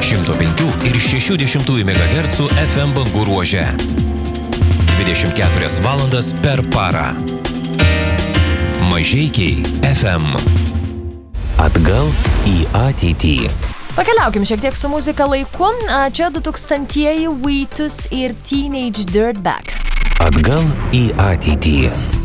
105 ir 60 MHz FM bangų ruože. 24 valandas per parą. Mažeikiai FM. Atgal į ateitį. Pakeliaukim šiek tiek su muzika laiku. Čia 2000-ieji Wheatus ir Teenage Dirtbag. Atgal į ateitį.